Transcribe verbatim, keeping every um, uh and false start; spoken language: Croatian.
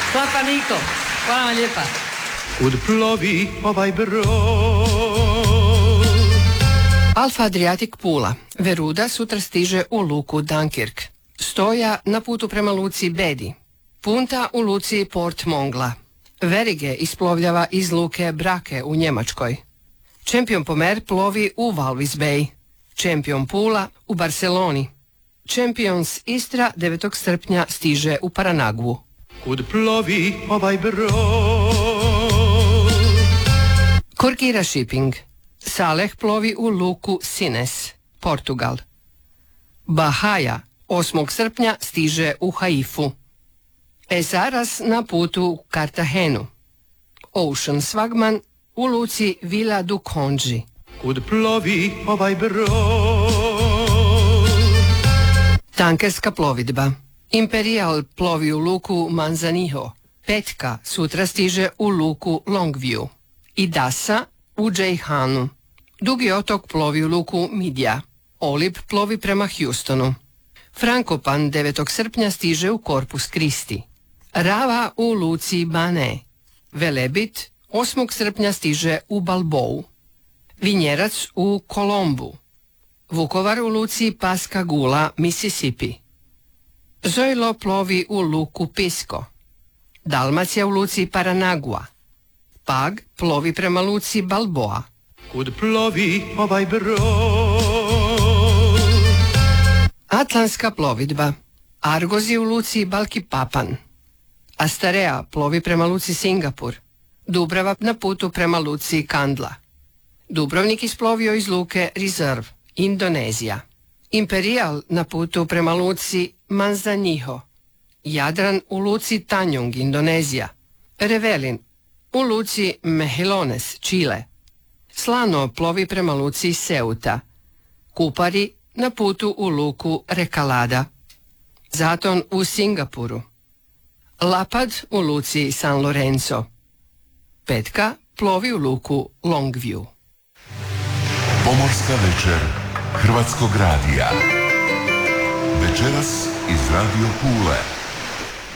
Klapa Niko, hvala vam lijepa. Kud plovi ovaj brod. Alfa Adriatic Pula. Veruda sutra stiže u luku Dunkirk. Stoja na putu prema luci Bedi. Punta u luci Port Mongla. Verige isplovljava iz luke Brake u Njemačkoj. Champion Pomer plovi u Walvis Bay. Champion Pula u Barceloni. Champions Istra devetog srpnja stiže u Paranagvu. Kud plovi ovaj brod. Korkira Shipping. Saleh plovi u luku Sines, Portugal. Bahaja osmog srpnja stiže u Haifu. Esaras na putu u Kartahenu. Ocean Swagman u luci Vila du Conji. Kud plovi ovaj brod. Tankerska plovidba. Imperial plovi u luku Manzaniho. Petka sutra stiže u luku Longview. Idasa u Džejhanu. Dugi otok plovi u luku Midja. Olib plovi prema Houstonu. Frankopan devetog srpnja stiže u Corpus Christi. Rava u luci Bane. Velebit osmog srpnja stiže u Balbou. Vinjerac u Kolombu. Vukovar u luci Pascagoula, Mississippi. Zojlo plovi u luku Pisco. Dalmacija u luci Paranagua. Pag plovi prema luci Balboa. Kud plovi ovaj brod. Atlantska plovidba. Argoz je u luci Balkipapan. Astarea plovi prema luci Singapur. Dubrava na putu prema luci Kandla. Dubrovnik isplovio iz luke Reserve, Indonezija. Imperial na putu prema luci Manzaniho. Jadran u luci Tanjung, Indonezija. Revelin u luci Mehilones, Čile. Slano plovi prema luci Ceuta. Kupari na putu u luku Recalada. Zaton u Singapuru. Lapad u luci San Lorenzo. Petka plovi u luku Longview. Pomorska večer Hrvatskog radija. Večeras iz Radio Pule.